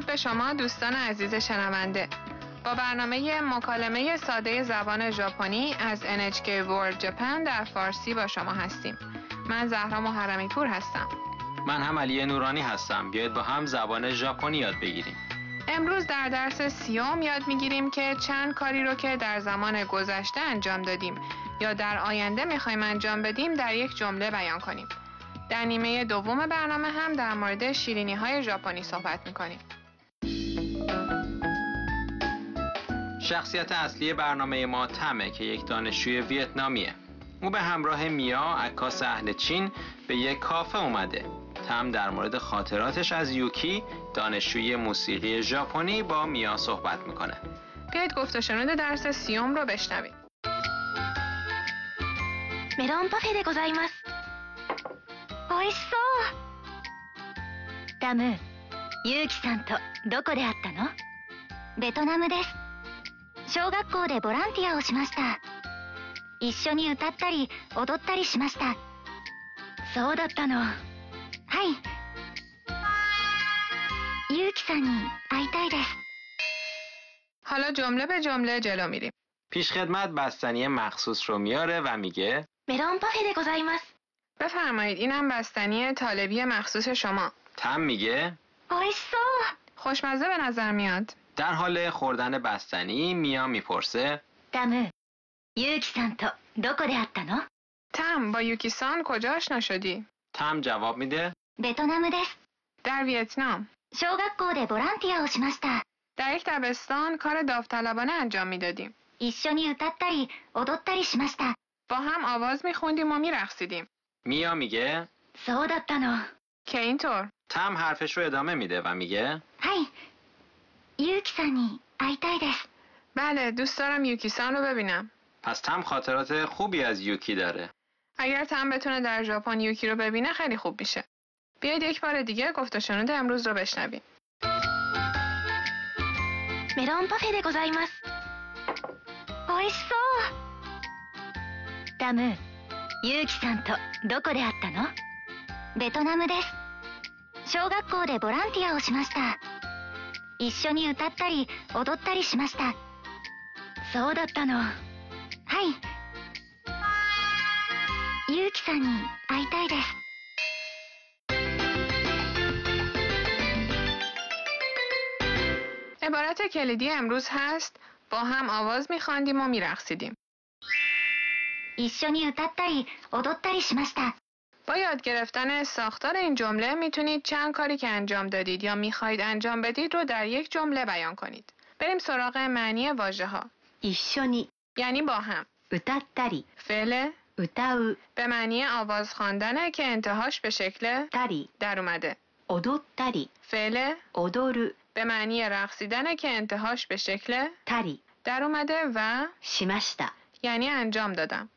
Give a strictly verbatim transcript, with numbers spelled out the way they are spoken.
به شما دوستان عزیز شنونده. با برنامه مکالمه ساده زبان ژاپنی از ان اچ کی World Japan در فارسی با شما هستیم. من زهرا محرمی پور هستم. من هم علی نورانی هستم. بیایید با هم زبان ژاپنی یاد بگیریم. امروز در درس سیوم یاد میگیریم که چند کاری رو که در زمان گذشته انجام دادیم یا در آینده میخوایم انجام بدیم در یک جمله بیان کنیم. در نیمه دوم برنامه هم در مورد شیرینی های ژاپنی صحبت میکنیم. شخصیت اصلی برنامه ما تمه که یک دانشجوی ویتنامیه. او به همراه میا، عکاس اهل چین، به یک کافه اومده. تم در مورد خاطراتش از یوکی، دانشجوی موسیقی ژاپنی، با میا صحبت میکنه. بیایید گفت و شنود درس سیوم رو بشنوید. メロンパフェでございます。おいしそう。タム、ユウキさんとどこで会ったの？ベトナムです。小学校でボランティアをしました。一緒に歌ったり踊ったりしました。そうだったの。はい。ユウキさんに会いたいです。 حالا جمله به جمله جلو میریم. پیشخدمت بستنی مخصوص رو میاره و میگه メロンパフェでございます。 بفرمایید اینم بستنی طالبی مخصوص شما. تم میگه おいしそう。 خوشمزه به نظر میاد. در حال خوردن بستنی میا میپرسه タム、ユウキさんとどこで会ったの？ تم، با یوکیسان کجا آشنا شدی؟ تم جواب میده ベトナムです。 در ویتنام. 小学校でボランティアをしました。 در یک دبستان کار داوطلبانه انجام میدادیم. 一緒に歌ったり踊ったりしました。 با هم آواز میخوندیم و میرقصیدیم. میا میگه そうだったの。 که اینطور. تم حرفش رو ادامه میده و میگه はい。ユウキさんに会いたいです。 بله، دوست دارم یوکیسان رو ببینم. پس تم خاطرات خوبی از یوکی داره. اگر تم بتونه در ژاپن یوکی رو ببینه خیلی خوب میشه. بیایید یک بار دیگه گفت و شنود امروز رو بشنویم. メロンパフェでございます。おいしそう。タム、ユウキさんとどこで会ったの？ベトナムです。小学校でボランティアをしました。一緒に歌ったり踊ったりしました。そうだったの。はい。ユウキさんに会いたいです。 عبارت کلیدی امروز هست با هم آواز میخواندیم و میرقصیدیم. 一緒に歌ったり踊ったりしました。 با یاد گرفتن ساختار این جمله میتونید چند کاری که انجام دادید یا میخواهید انجام بدید رو در یک جمله بیان کنید. بریم سراغ معنی واژه ها. 一緒に یعنی با هم. 歌ったり فعل 歌う به معنی آواز خواندنه که انتهاش به شکل たり در اومده. 踊ったり فعل 踊る به معنی رقصیدنه که انتهاش به شکل たり در اومده و しました。 یعنی انجام دادم.